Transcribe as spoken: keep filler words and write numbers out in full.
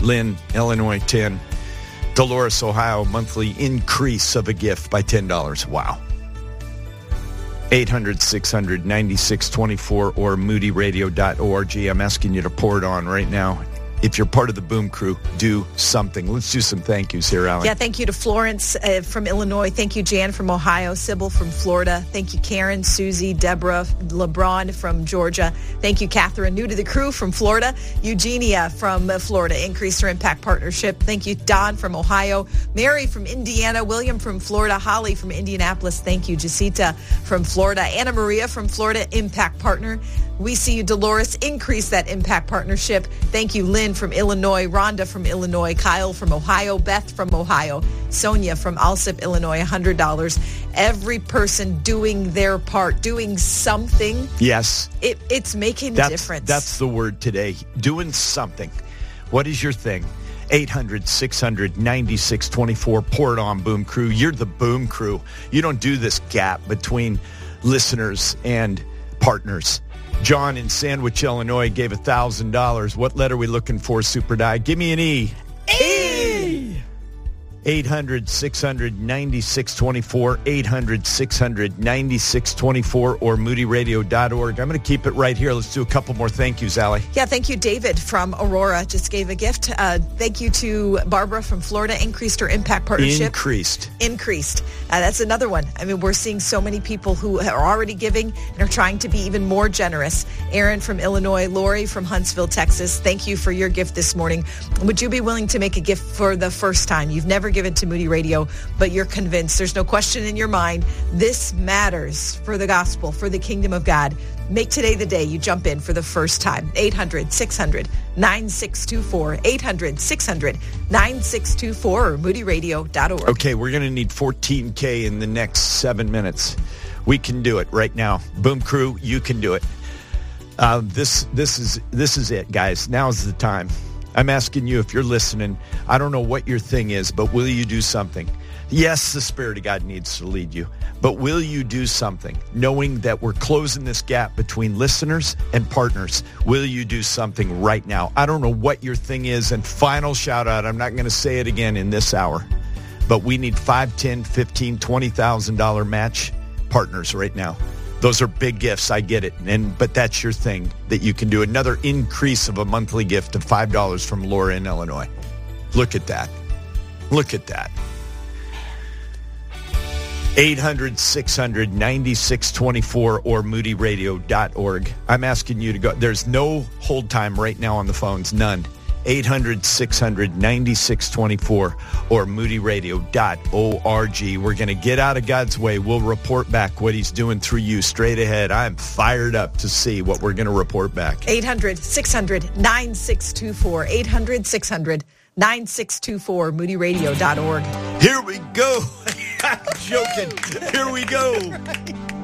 Lynn, Illinois, ten. Dolores, Ohio, monthly increase of a gift by ten dollars. Wow. eight hundred, six hundred, ninety-six twenty-four or moody radio dot org. I'm asking you to pour it on right now. If you're part of the Boom Crew, do something. Let's do some thank yous here, Alan. Yeah, thank you to Florence uh, from Illinois. Thank you, Jan from Ohio. Sybil from Florida. Thank you, Karen, Susie, Deborah, LeBron from Georgia. Thank you, Catherine, new to the crew from Florida. Eugenia from uh, Florida, increased her impact partnership. Thank you, Don from Ohio. Mary from Indiana. William from Florida. Holly from Indianapolis. Thank you, Jacinta from Florida. Anna Maria from Florida, impact partner. We see you, Dolores, increase that impact partnership. Thank you, Lynn from Illinois, Rhonda from Illinois, Kyle from Ohio, Beth from Ohio, Sonia from Alsip, Illinois, one hundred dollars. Every person doing their part, doing something. Yes. It, it's making that's, a difference. That's the word today, doing something. What is your thing? eight hundred, six hundred, ninety-six twenty-four. Pour it on, Boom Crew. You're the Boom Crew. You don't do this gap between listeners and partners. John in Sandwich, Illinois, gave one thousand dollars. What letter are we looking for, Super Die? Give me an E. E! eight hundred, six hundred, ninety-six twenty-four, eight hundred, six hundred, ninety-six twenty-four, or moody radio dot org. I'm going to keep it right here. Let's do a couple more thank yous, Allie. Yeah, thank you, David from Aurora. Just gave a gift. Uh, thank you to Barbara from Florida. Increased her impact partnership. Increased. Increased. Uh, that's another one. I mean, we're seeing so many people who are already giving and are trying to be even more generous. Aaron from Illinois. Lori from Huntsville, Texas. Thank you for your gift this morning. Would you be willing to make a gift for the first time? You've never given to Moody Radio, but you're convinced. There's no question in your mind. This matters for the gospel, for the kingdom of God. Make today the day you jump in for the first time. eight hundred, six hundred, ninety-six twenty-four. eight hundred, six hundred, ninety-six twenty-four or moody radio dot org. Okay, we're going to need fourteen K in the next seven minutes. We can do it right now. Boom Crew, you can do it. Uh, this this is this is it, guys. Now's the time. I'm asking you, if you're listening, I don't know what your thing is, but will you do something? Yes, the Spirit of God needs to lead you, but will you do something? Knowing that we're closing this gap between listeners and partners, will you do something right now? I don't know what your thing is. And final shout out, I'm not going to say it again in this hour, but we need five, ten, fifteen, twenty thousand dollars match partners right now. Those are big gifts. I get it. And but that's your thing that you can do. Another increase of a monthly gift of five dollars from Laura in Illinois. Look at that. Look at that. eight hundred, six hundred, ninety-six twenty-four or moody radio dot org. I'm asking you to go. There's no hold time right now on the phones. None. eight hundred, six hundred, ninety-six twenty-four or moody radio dot org. We're going to get out of God's way. We'll report back what he's doing through you straight ahead. I'm fired up to see what we're going to report back. eight hundred, six hundred, ninety-six twenty-four. eight hundred, six hundred, ninety-six twenty-four. moody radio dot org. Here we go. I'm joking. Here we go.